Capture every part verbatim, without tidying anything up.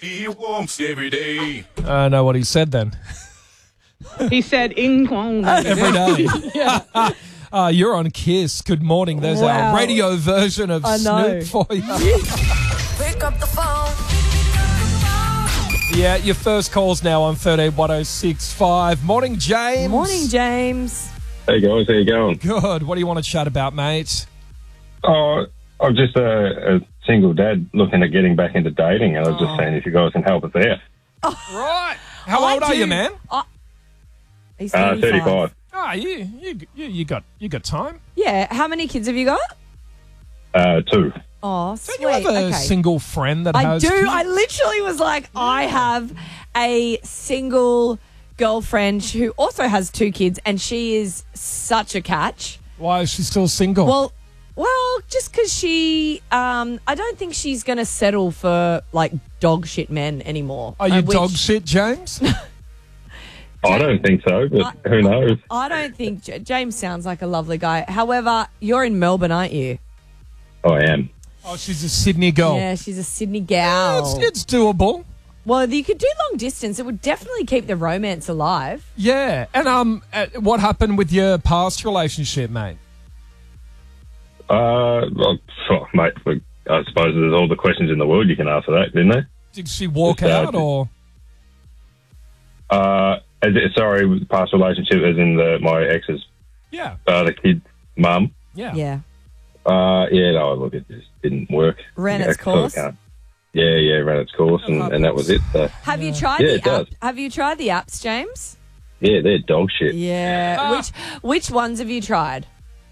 He wants every day. I know what he said then. He said, "In Kwong." Every day. Uh, you're on Kiss. Good morning. There's Wow. our radio version of I know. Snoop for you. Pick up the phone. Yeah, your first call's now on thirteen one oh six five. Morning, James. Morning, James. Hey guys, how you going? Good. What do you want to chat about, mate? Oh, I'm just a, a single dad looking at getting back into dating, and I was just saying if you guys can help us out. Right. How I old are do- you, man? He's Uh, thirty-five. Ah, you, you, you, you got, you got time. Yeah. How many kids have you got? Uh, two. Oh, sweet. Don't you have a okay. single friend that I has do. kids? I literally was like, I have a single girlfriend who also has two kids, and she is such a catch. Why is she still single? Well, well, just because she, um, I don't think she's going to settle for like dog shit men anymore. are you Uh, which- dog shit, James? I don't think so, but who knows? I don't think J- James sounds like a lovely guy. However, you're in Melbourne, aren't you? I am. Oh, she's a Sydney girl. Yeah, she's a Sydney gal. It's, it's doable. Well, you could do long distance. It would definitely keep the romance alive. Yeah. And um, uh, what happened with your past relationship, mate? Uh, well, oh, mate, I suppose there's all the questions in the world you can ask for that, didn't there? Did she walk Just, uh, out or? Uh, as it, sorry, with the past relationship, as in the, my ex's, Yeah. uh, the kid's mum. Yeah. Yeah. Uh, yeah, no, look, it just didn't work. Ran yeah, its sort of course? can't- Yeah, yeah, ran its course, and, and that was it. So, Have you tried Yeah, the it does. app? Have you tried the apps, James? yeah, they're dog shit. Yeah. Ah. Which which ones have you tried?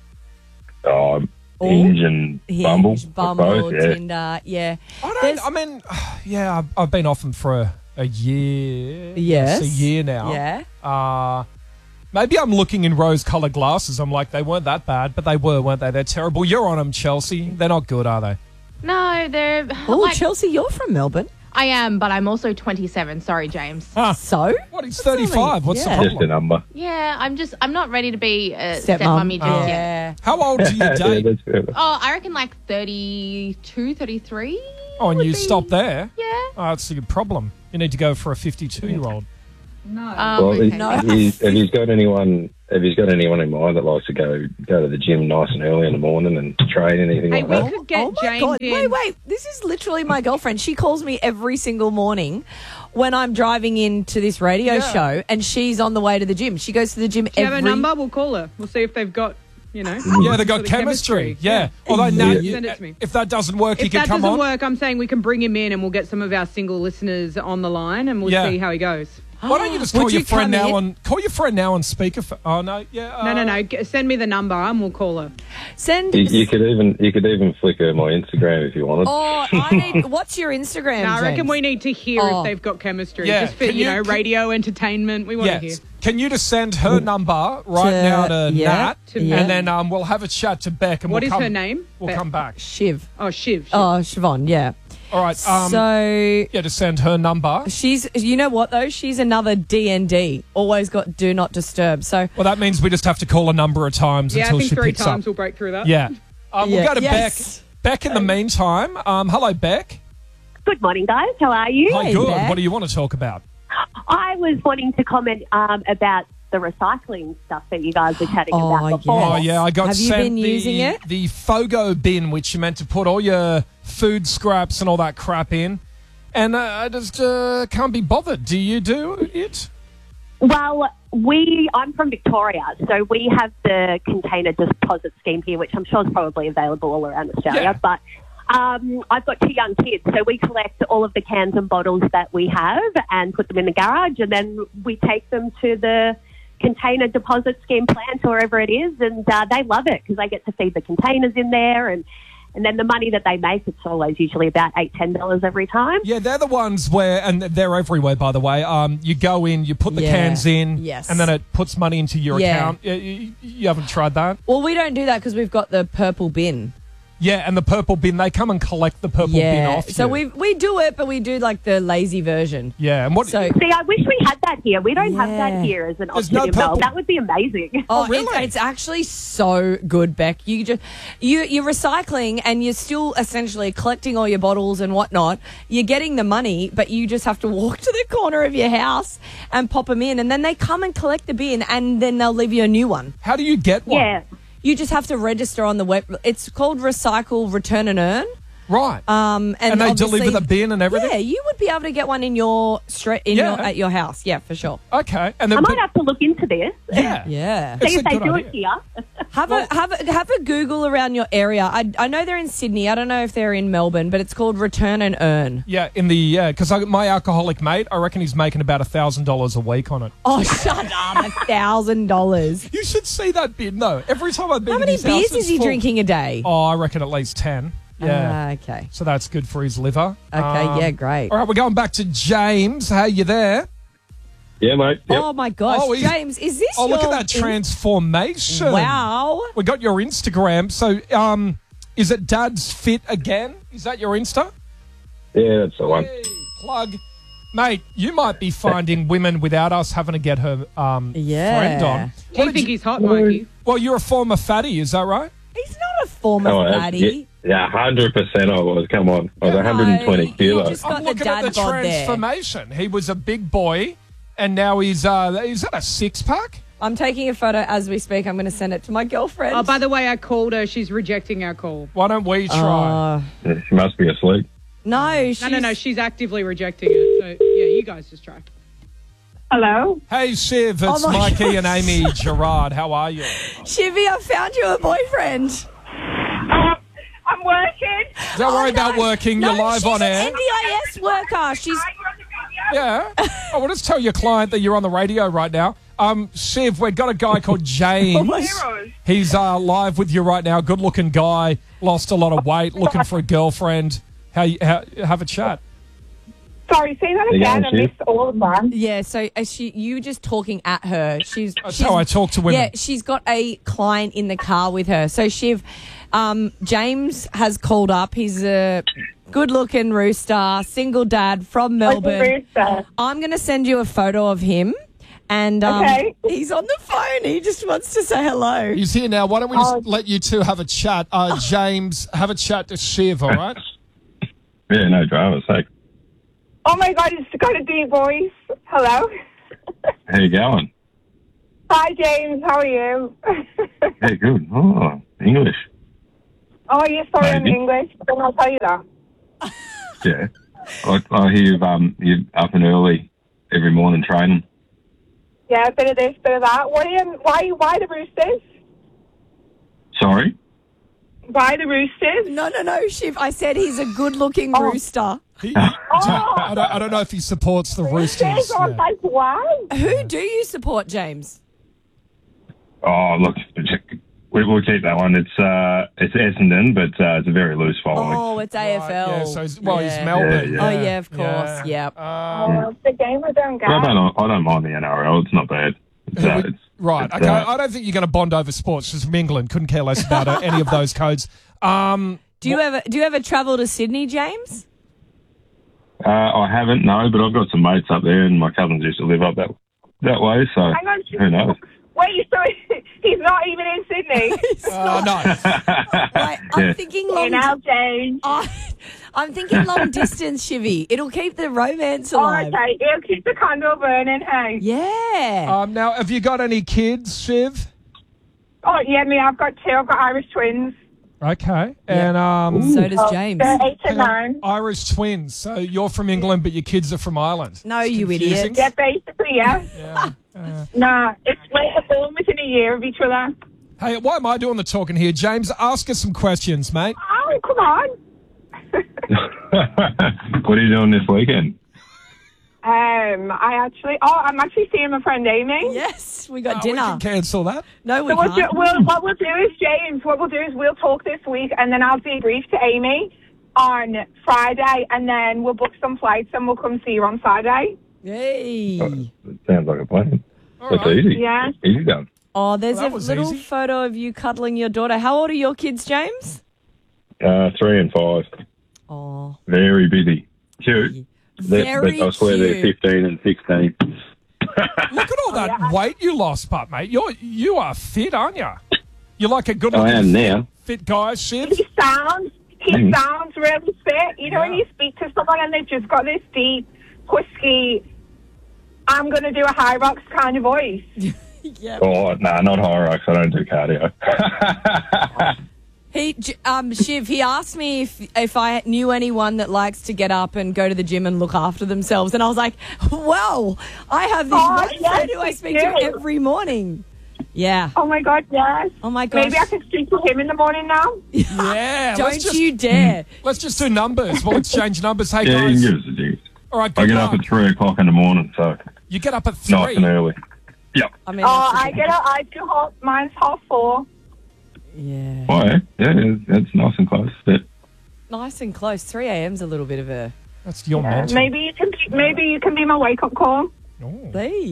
Oh, Oh. Hinge and Bumble. Hinge, I Bumble, suppose, yeah. Tinder. Yeah. I There's- don't. I mean, yeah, I've, I've been off them for a, a year. Yes. a year now. Yeah. Uh maybe I'm looking in rose-coloured glasses. I'm like, they weren't that bad, but they were, weren't they? They're terrible. You're on them, Chelsea. They're not good, are they? No, they're. Oh, like, Chelsea, you're from Melbourne. I am, but I'm also twenty-seven. Sorry, James. Ah, So? what? He's That's only- thirty-five. What's the yeah. problem? Just a number. Yeah, I'm just. I'm not ready to be a Stepmom. stepmommy just Oh. yet. Yeah. How old do you yeah, date? that's fair enough. Oh, I reckon like thirty-two, thirty-three. Oh, and would you be- stop there? Yeah. Oh, that's a good problem. You need to go for a fifty-two-year-old. No. Um, Well, okay. if, No. he's, if he's got anyone, if he's got anyone in mind that likes to go go to the gym nice and early in the morning and train and anything Hey, like we that, could get oh my James God. in. Wait, wait. This is literally my girlfriend. She calls me every single morning when I'm driving into this radio Yeah. show, and she's on the way to the gym. She goes to the gym Do you every... have a number? We'll call her. We'll see if they've got, you know. Yeah, they got sort of chemistry. Yeah. Although now, Yeah. you, Send it to me. if that doesn't work, you If can that come doesn't on. work, I'm saying we can bring him in and we'll get some of our single listeners on the line and we'll Yeah. see how he goes. Why don't you just Would call your you friend come now in? on call your friend now on speaker? Oh no, yeah. Uh, No, no, no. G- Send me the number and we'll call her. Send... you, you could even you could even flick her my Instagram if you wanted. Oh, I need... What's your Instagram, No, I reckon James? we need to hear Oh. if they've got chemistry. Yeah, Just for, can you you- know, can- radio entertainment. We want to hear. Yes. Can you just send her number right To- now to yeah, Nat, to and Nat. then um, we'll have a chat to Beck, and What we'll is come, her name? We'll Beck. come back. Shiv. Oh, Shiv. Shiv. Oh, Siobhan, yeah. All right. Um, so... yeah, to send her number. She's, you know what though? She's another D N D. Always got do not disturb. So Well, that means we just have to call a number of times yeah, I until think she three picks times up. we'll break through that. Yeah. Um, Yeah. We'll go to Yes. Beck. Beck, in the meantime, um, hello, Beck. Good morning, guys. How are you? Hi, Hey, good. Beck. What do you want to talk about? I was wanting to comment um, about the recycling stuff that you guys were chatting Oh, about before. Oh, yeah, I got Have you sent been the, using it? the Fogo bin, which you meant to put all your food scraps and all that crap in. And uh, I just uh, can't be bothered. Do you do it? Well, we I'm from Victoria, so we have the container deposit scheme here, which I'm sure is probably available all around Australia. Yeah. But um, I've got two young kids, so we collect all of the cans and bottles that we have and put them in the garage, and then we take them to the container deposit scheme plant or wherever it is, and uh, they love it because they get to feed the containers in there, and and then the money that they make, it's always usually about eight, ten dollars every time. Yeah, they're the ones where, and they're everywhere, by the way. Um, you go in, you put the Yeah. cans in, Yes. and then it puts money into your Yeah. account. You, you, you haven't tried that? well, we don't do that because we've got the purple bin. Yeah, and the purple bin, they come and collect the purple bin Yeah. off So you. we we do it, but we do like the lazy version. Yeah, and what... So See, I wish we had that here. We don't have Yeah. that here as an There's option no in Melbourne. purple- That would be amazing. Oh, really? it's, it's actually so good, Beck. You just you you're recycling and you're still essentially collecting all your bottles and whatnot. You're getting the money, but you just have to walk to the corner of your house and pop them in, and then they come and collect the bin, and then they'll leave you a new one. How do you get one? Yeah. You just have to register on the web. It's called Recycle, Return and Earn. Right. Um, and, And they obviously- deliver the bin and everything? Yeah, you would be able to get one in your straight in Yeah. your at your house. Yeah, for sure. Okay. And then, I might have to look into this. yeah. Yeah. It's See a if they good do idea. it here. Have a have a have a Google around your area. I I know they're in Sydney. I don't know if they're in Melbourne, but it's called Return and Earn. Yeah, in the yeah, because my alcoholic mate, I reckon he's making about a thousand dollars a week on it. Oh, shut up! A thousand dollars. You should see that bin though. Every time I've been, How in many his house, beers it's is he full. drinking a day? Oh, I reckon at least ten. Yeah. Ah, okay. So that's good for his liver. Okay. Um, yeah. Great. All right, we're going back to James. Hey, you there? Yeah, mate. Yep. Oh my gosh, Oh, he's- James, is this? Oh, look at your that transformation. Wow. We got your Instagram. So, um, is it Dad's Fit Again? Is that your Insta? Yeah, that's the one. Hey, plug. Mate, you might be finding women without us having to get her um, Yeah. friend on. Do you think he's hot, Mikey? Well, you're a former fatty, is that right? He's not a former Oh, uh, fatty. yeah, yeah, one hundred percent I was. Come on. I was one hundred twenty No, you kilos. just got I'm the looking dad at the bod there. transformation. He was a big boy, and now he's, uh, is that a six-pack? I'm taking a photo as we speak. I'm going to send it to my girlfriend. Oh, by the way, I called her. She's rejecting our call. Why don't we try? Uh, Yeah, she must be asleep. no, she's, No, no, no. She's actively rejecting it. So, yeah, you guys just try. Hello? Hey, Shiv, it's Oh my Mikey gosh. and Amy Gerard. How are you? Shivy, I found you a boyfriend. I'm working. Don't worry Oh, no. about working. No, You're live she's on an air. N D I S worker. She's Yeah. I want to tell your client that you're on the radio right now. Um, Shiv, we've got a guy called James. He's uh, live with you right now. Good-looking guy. Lost a lot of weight. Looking for a girlfriend. How you how, have a chat? Sorry, say that You again. going, I Shiv? missed all of that. yeah. So is she, you just talking at her. She's That's she's- how I talk to women. Yeah, she's got a client in the car with her. So Shiv, um, James has called up. He's a good-looking rooster, single dad from Melbourne. rooster. I'm going to send you a photo of him. And um, Okay. he's on the phone. He just wants to say hello. He's here now. Why don't we just Oh. let you two have a chat? Uh, James, have a chat to Shiv, all right? Yeah, no drama. Sake. Oh my God, it's got a deep voice. Hello. How you going? Hi, James. How are you? Yeah, good. Oh, English. oh, you're sorry I'm Maybe. English. Then I'll tell you that. Yeah. I, I hear you've, um, you're up and early every morning training. Yeah, a bit of this, bit of that. What are you, why, why the roosters? Sorry? Why the roosters? No, no, no, Shiv. I said he's a good-looking Oh. rooster. He- I, don't, I don't know if he supports the Roosters. Roosters? Oh, Yeah. like, why? Who do you support, James? Oh, look, we, we'll keep that one. It's uh, it's Essendon, but uh, it's a very loose following. Oh, it's A F L. Right, yeah, so he's, well, Yeah. he's Melbourne. Yeah, Oh, yeah, of course. Yep. Um, Oh, the game was on But I don't, I don't mind the N R L. It's not bad. It's, uh, it's, right. it's, Okay. uh, I don't think you're going to bond over sports. Just from England. Couldn't care less about uh, any of those codes. Um, Do you ever do you ever travel to Sydney, James? uh, I haven't, no, but I've got some mates up there, and my cousins used to live up that that way, so Hang on. who knows? Wait, so he's not even in Sydney? uh, no. Right, I'm Yeah. thinking long. now, James. Oh, I'm thinking long distance, Shivy. It'll keep the romance Oh, alive. okay. It'll keep the candle burning, hey? Yeah. Um, now, have you got any kids, Shiv? Oh, yeah, me, I've got two. I've got Irish twins. Okay. And um, so does James. They're eight and hang on, nine. Irish twins. So you're from England, but your kids are from Ireland. No, It's you confusing. idiot. Yeah, basically, yeah. Yeah. Uh, Nah, it's like they're born within a year of each other. hey, why am I doing the talking here, James? Ask us some questions, mate. Oh, come on. What are you doing this weekend? Um, I actually, oh, I'm actually seeing my friend Amy. Yes, we got Uh, we dinner. can cancel that. No, we So we'll do, can't. we'll, what we'll do is, James, what we'll do is we'll talk this week and then I'll debrief to Amy on Friday and then we'll book some flights and we'll come see you on Saturday. Hey. It sounds like a plan. All That's right. easy. Yeah. Easy done. Oh, there's Well, that a was little easy. photo of you cuddling your daughter. How old are your kids, James? Uh, three and five. Oh, Very busy. Cute. They're- very but I swear they're cute. fifteen and sixteen. Look at all that weight you lost, but mate, you're you are fit, aren't you? You're like a good I am looking now. fit guy, Shiv. He sounds, he Mm. sounds really fit. You know, when Yeah. you speak to someone and they've just got this deep, husky, I'm going to do a high rocks kind of voice. Yeah. Oh, no, nah, not high rocks. I don't do cardio. He, J- um, Shiv, he asked me if if I knew anyone that likes to get up and go to the gym and look after themselves, and I was like, "Well, I have this Oh, one yes, friend who I you speak to do. every morning." Yeah. Oh, my God, yes. Oh my gosh. Maybe I could speak to him in the morning now. Yeah. Don't let's just, you dare. Let's just do numbers. We'll exchange numbers. Hey, yeah, you guys. can give us a dig. All right, I good get luck. up at three o'clock in the morning, so You get up at three. nice and early. Yep. I mean, Oh, that's I get up, I do half, mine's half four. yeah. Why? Yeah, that's nice and close. But Nice and close. three a.m.'s a little bit of a... That's your Uh, mental. maybe you can be, maybe you can be my wake-up call. Oh. Hey.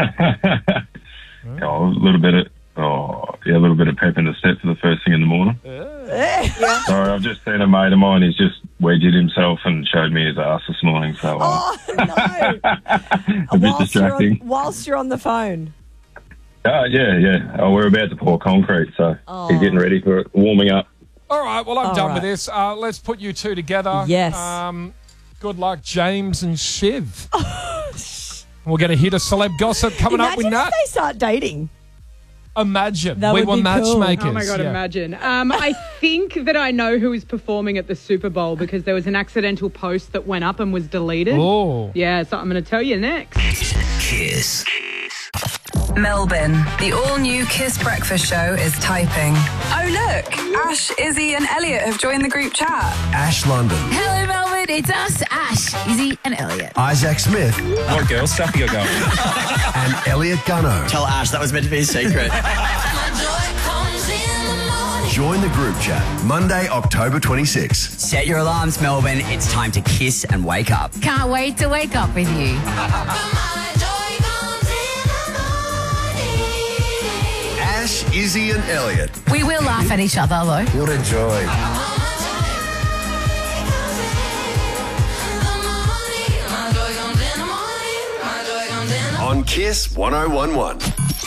oh, a little bit of oh yeah, a little bit of pep in the step for the first thing in the morning. Sorry, I've just seen a mate of mine. He's just wedged himself and showed me his ass this morning. So uh, Oh, no. a bit whilst, you're on, distracting. whilst you're on the phone. Oh yeah, yeah. Oh, we're about to pour concrete, so Oh. he's getting ready for it, warming up. All right, well, I'm All done right. with this. Uh, let's put you two together. Yes. Um, good luck, James and Shiv. We'll get a hit of celeb gossip coming up with Imagine that. if they start dating. Imagine. That we would were be cool. matchmakers. Oh my God, Yeah. imagine. Um, I think that I know who is performing at the Super Bowl because there was an accidental post that went up and was deleted. Oh. Yeah, so I'm going to tell you next. Kiss. Melbourne, the all-new Kiss Breakfast Show is typing. Oh, look, Ash, Izzy and Elliot have joined the group chat. Ash London, Hello, Melbourne. It's us, Ash, Izzy, and Elliot. Isaac Smith, What girl stuff you got going? and Elliot Gunno. Tell Ash that was meant to be a secret. Join the group chat Monday, October twenty-sixth. Set your alarms, Melbourne. It's time to kiss and wake up. Can't wait to wake up with you. Ash, Izzy, and Elliot. We will laugh at each other, though. What a joy. On Kiss one oh one one.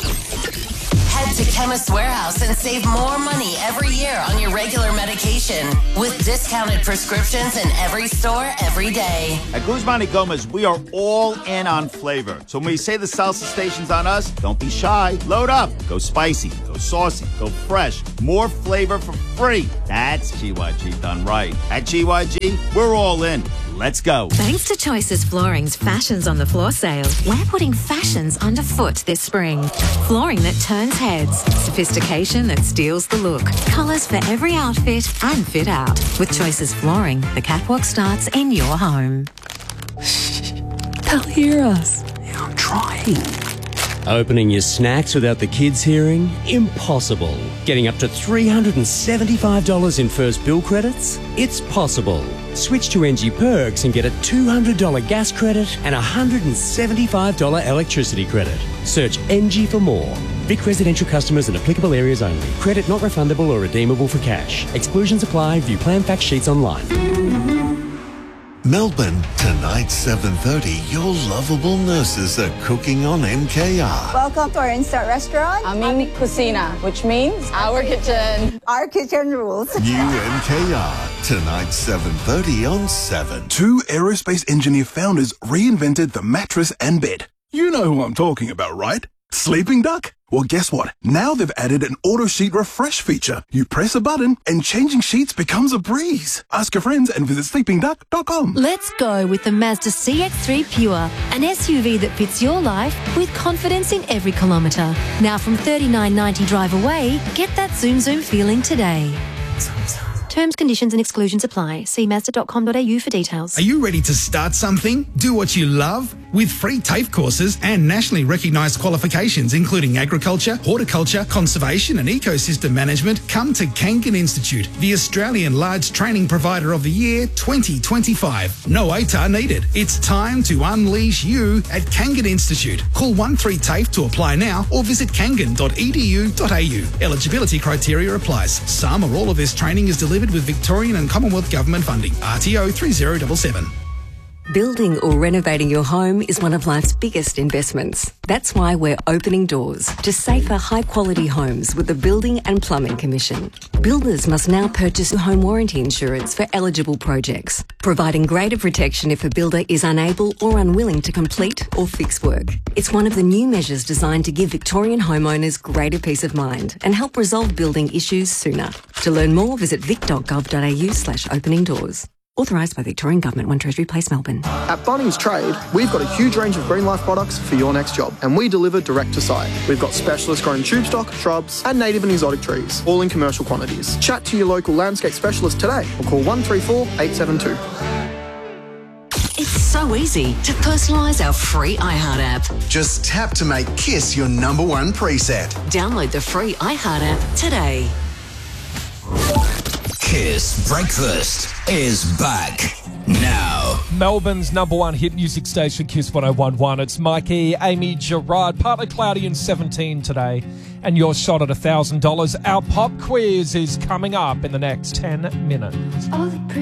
Head to Chemist Warehouse and save more money every year on your regular medication with discounted prescriptions in every store every day. At Guzman y Gomez, we are all in on flavor. So when we say the salsa station's on us, don't be shy. Load up. Go spicy. Go saucy. Go fresh. More flavor for free. That's G Y G done right. At G Y G, we're all in. Let's go. Thanks to Choices Flooring's Fashions on the Floor sale, we're putting fashions underfoot this spring. Flooring that turns heads, sophistication that steals the look, colours for every outfit and fit out. With Choices Flooring, the catwalk starts in your home. They'll hear us. Yeah, I'm trying. Opening your snacks without the kids hearing? Impossible. Getting up to three hundred seventy-five dollars in first bill credits? It's possible. Switch to N G Perks and get a two hundred dollars gas credit and a one hundred seventy-five dollars electricity credit. Search N G for more. Vic residential customers in applicable areas only. Credit not refundable or redeemable for cash. Exclusions apply. View plan fact sheets online. Melbourne, tonight seven thirty, your lovable nurses are cooking on M K R. Welcome to our instant restaurant. Aming Cucina, which means our kitchen. Our kitchen rules. New M K R, tonight seven thirty on seven. Two aerospace engineer founders reinvented the mattress and bed. You know who I'm talking about, right? Sleeping Duck? Well, guess what? Now they've added an auto sheet refresh feature. You press a button and changing sheets becomes a breeze. Ask your friends and visit sleeping duck dot com. Let's go with the Mazda C X three Pure, an S U V that fits your life with confidence in every kilometre. Now from thirty-nine ninety drive away, get that zoom zoom feeling today. Terms, conditions and exclusions apply. See mazda dot com dot a u for details. Are you ready to start something? Do what you love? With free TAFE courses and nationally recognised qualifications including agriculture, horticulture, conservation and ecosystem management, come to Kangan Institute, the Australian Large Training Provider of the Year twenty twenty-five. No A T A R needed. It's time to unleash you at Kangan Institute. Call one three TAFE to apply now or visit kangan dot e d u dot a u. Eligibility criteria applies. Some or all of this training is delivered with Victorian and Commonwealth Government funding. R T O three zero seven seven. Building or renovating your home is one of life's biggest investments. That's why we're opening doors to safer, high-quality homes with the Building and Plumbing Commission. Builders must now purchase home warranty insurance for eligible projects, providing greater protection if a builder is unable or unwilling to complete or fix work. It's one of the new measures designed to give Victorian homeowners greater peace of mind and help resolve building issues sooner. To learn more, visit vic dot gov dot a u slash opening doors. Authorised by Victorian Government, One Treasury Place, Melbourne. At Bunnings Trade, we've got a huge range of Green Life products for your next job, and we deliver direct to site. We've got specialist grown tube stock, shrubs, and native and exotic trees, all in commercial quantities. Chat to your local landscape specialist today or call one three four, eight seven two. It's so easy to personalise our free iHeart app. Just tap to make Kiss your number one preset. Download the free iHeart app today. Kiss Breakfast is back now. Melbourne's number one hit music station, Kiss one oh one point one. It's Mikey, Amy, Gerard. Partly cloudy and seventeen today. And your shot at one thousand dollars. Our pop quiz is coming up in the next ten minutes.